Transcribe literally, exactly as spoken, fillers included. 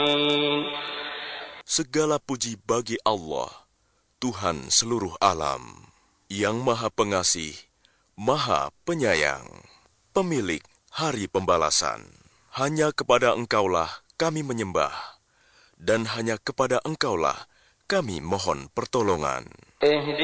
Segala puji bagi Allah, Tuhan seluruh alam, yang Maha Pengasih, Maha Penyayang, pemilik hari pembalasan. Hanya kepada Engkaulah kami menyembah, dan hanya kepada Engkaulah kami mohon pertolongan.